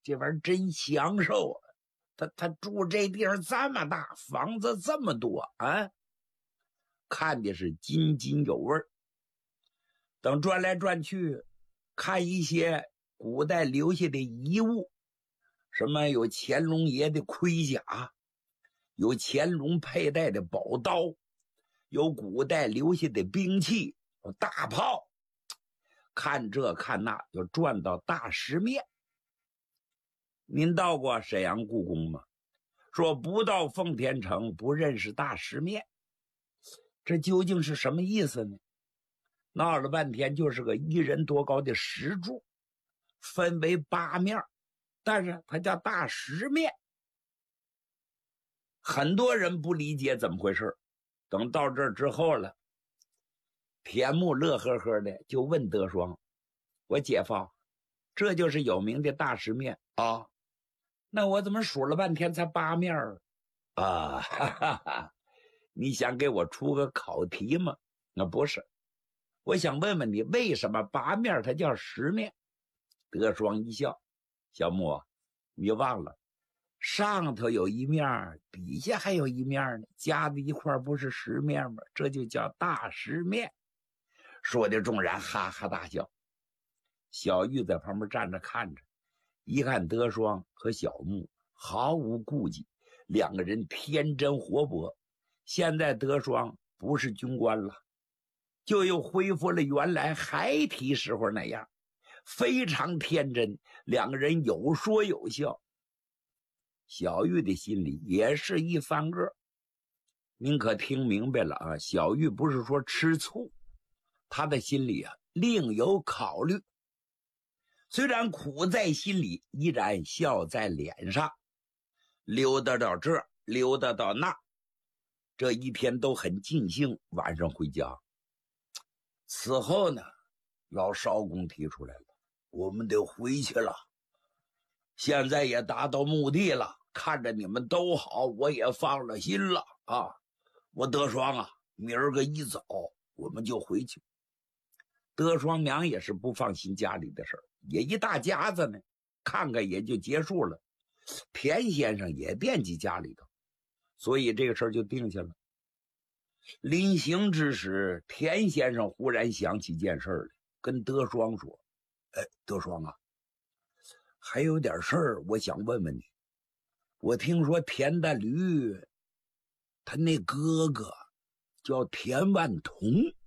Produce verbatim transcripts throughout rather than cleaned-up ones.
这玩意儿真享受啊！他他住这地方这么大，房子这么多啊，看的是津津有味。等转来转去，看一些古代留下的遗物，什么有乾隆爷的盔甲，有乾隆佩戴的宝刀，有古代留下的兵器，有大炮，看这看那，就转到大石面。您到过沈阳故宫吗？说不到奉天城不认识大石面，这究竟是什么意思呢？闹了半天就是个一人多高的石柱，分为八面，但是它叫大石面。很多人不理解怎么回事，等到这儿之后了，田木乐呵呵的就问德双：我姐夫，这就是有名的大石面啊？那我怎么数了半天才八面啊？哈哈哈，你想给我出个考题吗？那不是，我想问问你，为什么八面它叫十面？德双一笑：小木，你忘了上头有一面，底下还有一面呢，加在一块不是十面吗？这就叫大石面。说的众人哈哈大笑。小玉在旁边站着看着，一看德双和小木毫无顾忌，两个人天真活泼。现在德双不是军官了，就又恢复了原来孩提时候那样，非常天真，两个人有说有笑。小玉的心里也是一翻个。您可听明白了啊？小玉不是说吃醋，她的心里啊另有考虑。虽然苦在心里，依然笑在脸上。溜达到这儿，溜达到那，这一天都很尽兴。晚上回家，此后呢，老艄公提出来了，我们得回去了。现在也达到目的了，看着你们都好，我也放了心了啊。我德双啊，明儿个一早我们就回去。德双娘也是不放心家里的事儿，也一大家子呢，看看也就结束了。田先生也惦记家里头，所以这个事儿就定下了。临行之时，田先生忽然想起件事来，跟德双说：哎，德双啊，还有点事儿我想问问你。我听说田大驴他那哥哥叫田万同，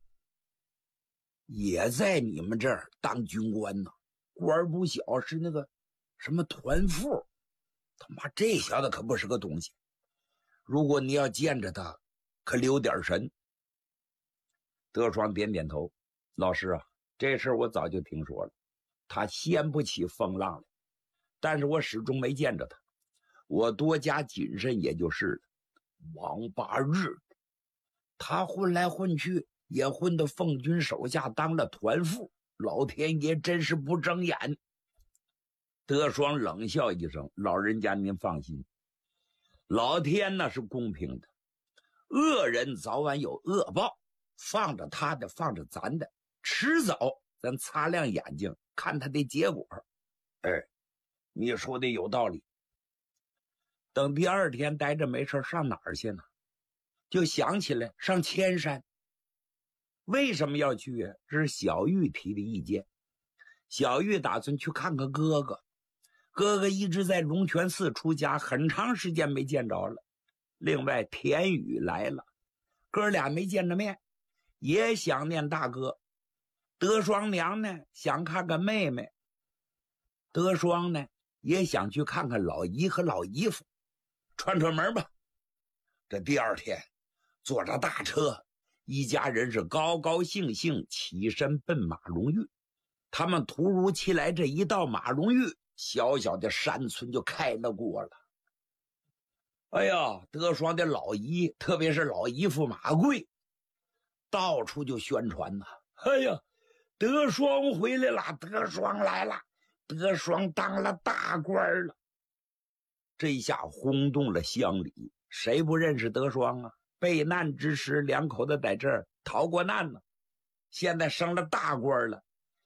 也在你们这儿当军官呢，官不小，是那个什么团副。他妈这小子可不是个东西，如果你要见着他，可留点神。德双点点头：老师啊，这事我早就听说了，他掀不起风浪来，但是我始终没见着他，我多加谨慎也就是了。王八日，他混来混去也混到奉军手下当了团副，老天爷真是不睁眼。德双冷笑一声：老人家您放心，老天那是公平的，恶人早晚有恶报，放着他的放着咱的，迟早咱擦亮眼睛看他的结果。哎，你说的有道理。等第二天待着没事上哪儿去呢？就想起来上千山。为什么要去啊？这是小玉提的意见。小玉打算去看看哥哥，哥哥一直在龙泉寺出家，很长时间没见着了。另外田宇来了，哥俩没见着面，也想念大哥。德双娘呢想看看妹妹，德双呢也想去看看老姨和老姨夫，串串门吧。这第二天坐着大车，一家人是高高兴兴起身奔马龙峪。他们突如其来这一到马龙峪，小小的山村就开了过了。哎呀，德双的老姨，特别是老姨夫马贵，到处就宣传呐、啊。哎呀，德双回来了，德双来了，德双当了大官了。这一下轰动了乡里，谁不认识德双啊？备难之时，两口子在这儿逃过难呢，现在升了大官了。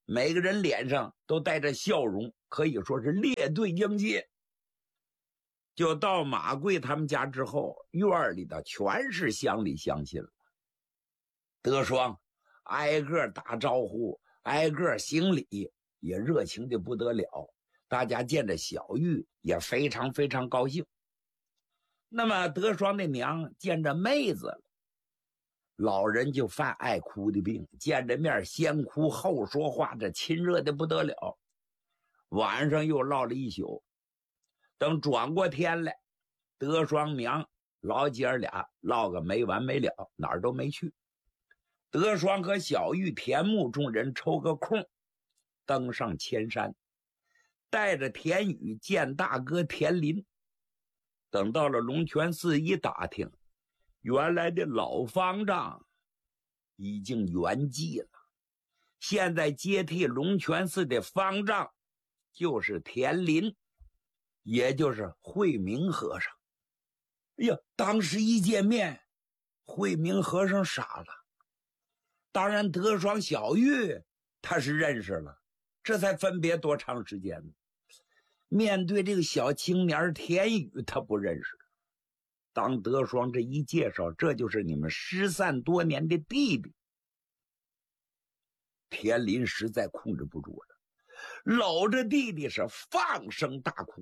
每个人脸上都带着笑容，可以说是列队迎接。就到马贵他们家之后，院里的全是乡里乡亲了。德双挨个打招呼，挨个行礼，也热情的不得了。大家见着小玉也非常非常高兴。那么德双的娘见着妹子了，老人就犯爱哭的病，见着面先哭后说话，这亲热的不得了。晚上又唠了一宿，等转过天来，德双娘老姐儿俩唠个没完没了，哪儿都没去。德双和小玉、田木众人抽个空，登上千山，带着田宇见大哥田林。等到了龙泉寺一打听，原来的老方丈已经圆寂了，现在接替龙泉寺的方丈就是田林，也就是慧明和尚。哎呀，当时一见面，慧明和尚傻了。当然德双、小玉他是认识了，这才分别多长时间呢？面对这个小青年田宇，他不认识。当德双这一介绍，这就是你们失散多年的弟弟。田林实在控制不住了，搂着弟弟是放声大哭。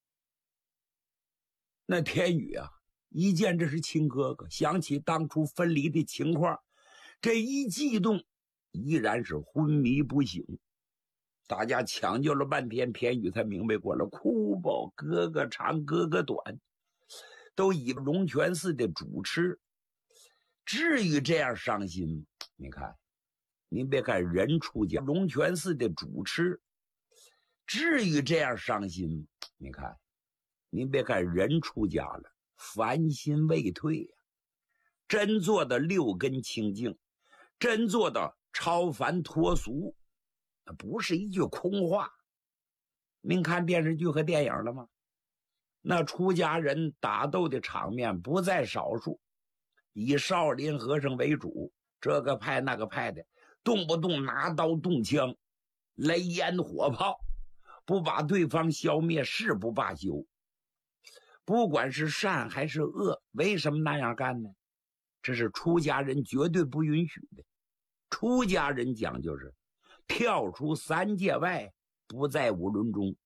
那田宇啊，一见这是亲哥哥，想起当初分离的情况，这一激动，依然是昏迷不醒。大家抢救了半天，田宇才明白过来，哭吧，哥哥长哥哥短，都以龙泉寺的主持，至于这样伤心？你看，您别看人出家，龙泉寺的主持，至于这样伤心？你看，您别看人出家了，凡心未退呀、啊，真做的六根清净，真做的超凡脱俗，不是一句空话。您看电视剧和电影了吗？那出家人打斗的场面不在少数，以少林和尚为主，这个派那个派的，动不动拿刀动枪，雷烟火炮，不把对方消灭誓不罢休。不管是善还是恶，为什么那样干呢？这是出家人绝对不允许的。出家人讲究是跳出三界外，不在五伦中。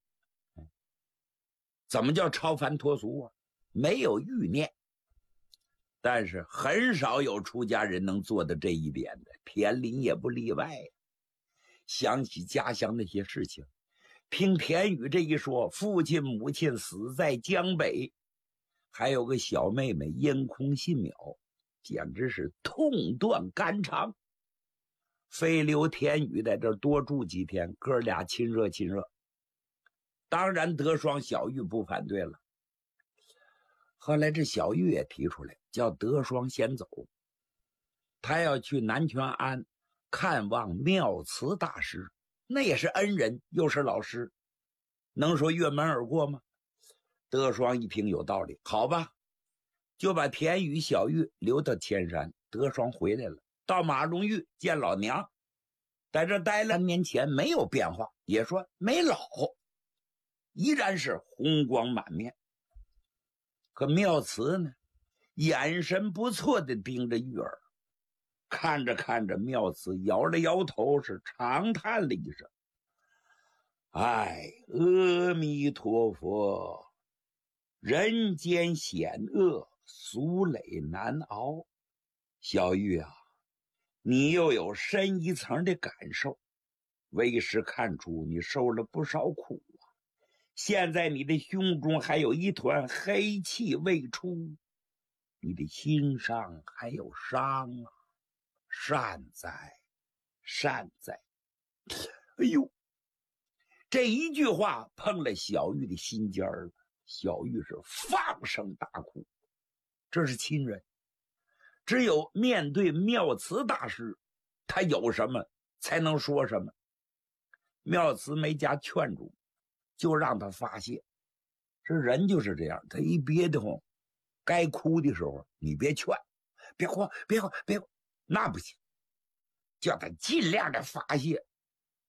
怎么叫超凡脱俗啊？没有欲念。但是很少有出家人能做到这一点的，田林也不例外。想起家乡那些事情，听田宇这一说，父亲母亲死在江北，还有个小妹妹因空信渺，简直是痛断肝肠。非留田宇在这多住几天，哥俩亲热亲热。当然德双、小玉不反对了。后来这小玉也提出来，叫德双先走，他要去南泉庵看望妙慈大师，那也是恩人，又是老师，能说越门而过吗？德双一听有道理，好吧，就把田宇、小玉留到千山。德双回来了，到马龙峪见老娘，在这待了三年前没有变化，也说没老，依然是红光满面。可妙慈呢，眼神不错的盯着玉儿，看着看着，妙慈摇了摇头，是长叹了一声：“哎，阿弥陀佛，人间险恶，俗累难熬。小玉啊，你又有深一层的感受，为师看出你受了不少苦啊。现在你的胸中还有一团黑气未出，你的心上还有伤啊，善哉善哉。”哎呦，这一句话碰了小玉的心尖儿了，小玉是放声大哭。这是亲人，只有面对妙慈大师，他有什么才能说什么。妙慈没加劝住，就让他发泄。这人就是这样，他一憋得慌，该哭的时候你别劝，别慌别慌别慌，那不行，叫他尽量的发泄。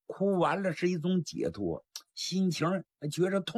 哭完了是一种解脱，心情觉着痛。